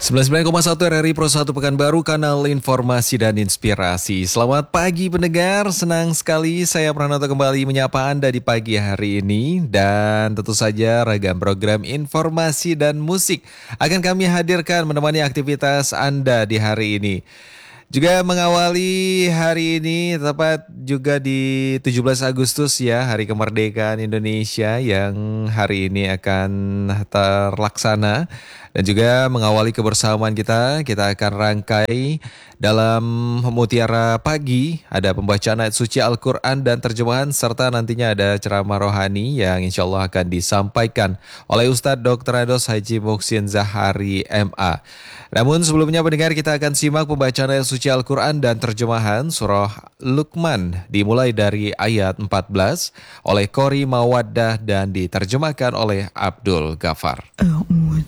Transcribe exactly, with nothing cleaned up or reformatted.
sembilan puluh sembilan koma satu R R I Pro satu Pekanbaru, kanal informasi dan inspirasi. Selamat pagi pendengar, senang sekali saya Pranoto kembali menyapa Anda di pagi hari ini. Dan tentu saja ragam program informasi dan musik akan kami hadirkan menemani aktivitas Anda di hari ini. Juga mengawali hari ini tepat juga di tujuh belas Agustus ya, Hari Kemerdekaan Indonesia yang hari ini akan terlaksana. Dan juga mengawali kebersamaan kita, kita akan rangkai dalam Mutiara Pagi. Ada pembacaan ayat suci Al-Quran dan terjemahan, serta nantinya ada ceramah rohani yang insya Allah akan disampaikan oleh Ustadz doktor Andos Haji Muhsin Zahari M A. Namun sebelumnya pendengar, kita akan simak pembacaan ayat suci Al-Quran dan terjemahan surah Luqman dimulai dari ayat empat belas oleh Qori Mawaddah dan diterjemahkan oleh Abdul Ghafar.